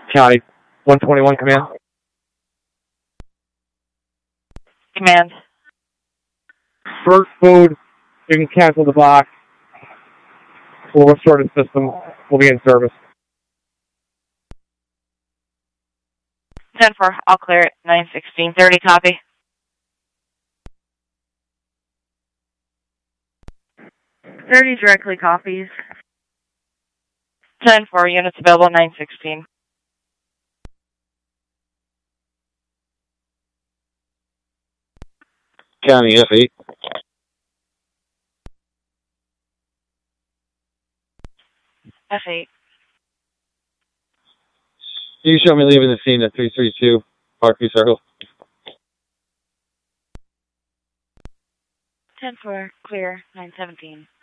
County 121 command. Command. First food, you can cancel the box. We'll restore the system. We'll be in service. 10-4, all clear at 9:16:30, copy. 30 directly copies. 10-4, units available 9:16. County F8. F8. You show me leaving the scene at 332 Parkview Circle. 10-4, clear 9:17.